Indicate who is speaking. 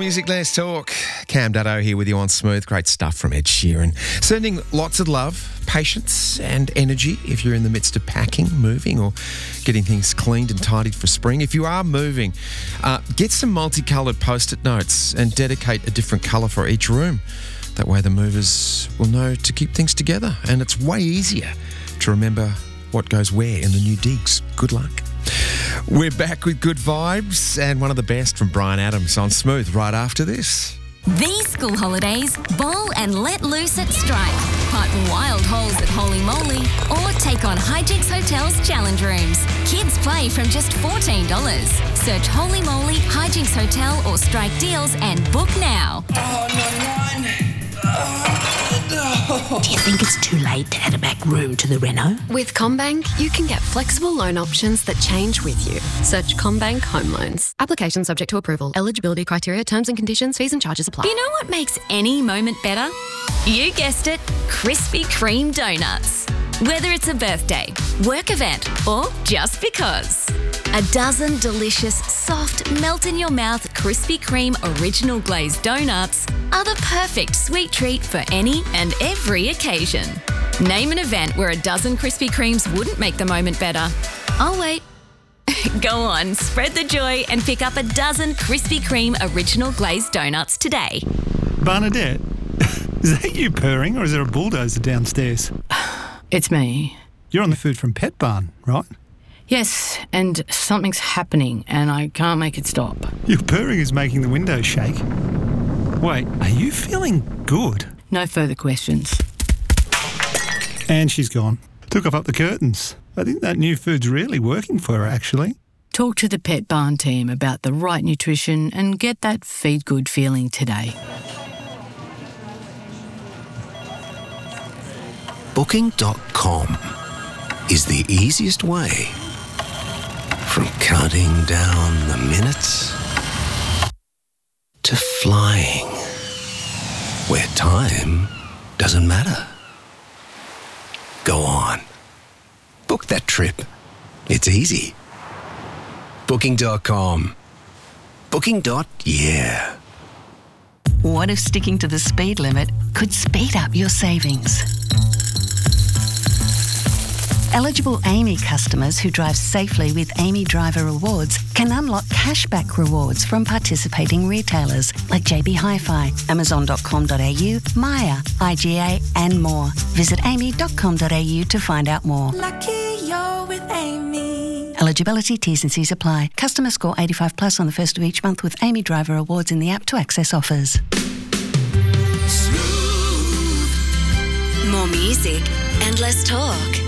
Speaker 1: music, less talk. Cam Dutto here with you on Smooth. Great stuff from Ed Sheeran. Sending lots of love, patience and energy if you're in the midst of packing, moving or getting things cleaned and tidied for spring. If you are moving, get some multicoloured post-it notes and dedicate a different colour for each room. That way the movers will know to keep things together, and it's way easier to remember what goes where in the new digs. Good luck. We're back with good vibes and one of the best from Bryan Adams on Smooth right after this.
Speaker 2: These school holidays, bowl and let loose at Strike. Putt wild holes at Holy Moly or take on Hijinks Hotel's challenge rooms. Kids play from just $14. Search Holy Moly, Hijinks Hotel or Strike Deals and book now.
Speaker 3: Oh, not mine.
Speaker 4: Do you think it's too late to add a back room to the reno?
Speaker 5: With CommBank, you can get flexible loan options that change with you. Search CommBank Home Loans. Application subject to approval. Eligibility criteria, terms and conditions, fees and charges apply.
Speaker 2: You know what makes any moment better? You guessed it, Krispy Kreme donuts. Whether it's a birthday, work event, or just because. A dozen delicious, soft, melt-in-your-mouth Krispy Kreme original glazed donuts are the perfect sweet treat for any and every occasion. Name an event where a dozen Krispy Kremes wouldn't make the moment better. I'll wait. Go on, spread the joy and pick up a dozen Krispy Kreme original glazed donuts today.
Speaker 6: Bernadette, is that you purring or is there a bulldozer downstairs?
Speaker 7: It's me.
Speaker 6: You're on the food from Pet Barn, right?
Speaker 7: Yes, and something's happening and I can't make it stop.
Speaker 6: Your purring is making the windows shake. Wait, are you feeling good?
Speaker 7: No further questions.
Speaker 6: And she's gone. Took off up the curtains. I think that new food's really working for her, actually.
Speaker 7: Talk to the Pet Barn team about the right nutrition and get that feed good feeling today.
Speaker 8: Booking.com is the easiest way from counting down the minutes to flying where time doesn't matter. Go on. Book that trip. It's easy. Booking.com. Booking.yeah.
Speaker 9: What if sticking to the speed limit could speed up your savings? Eligible Amy customers who drive safely with Amy Driver Rewards can unlock cashback rewards from participating retailers like JB Hi-Fi, Amazon.com.au, Maya, IGA and more. Visit amy.com.au to find out more.
Speaker 3: Lucky you're with Amy.
Speaker 9: Eligibility, T's and C's apply. Customer score 85 plus on the first of each month with Amy Driver Rewards in the app to access offers.
Speaker 2: More music and less talk.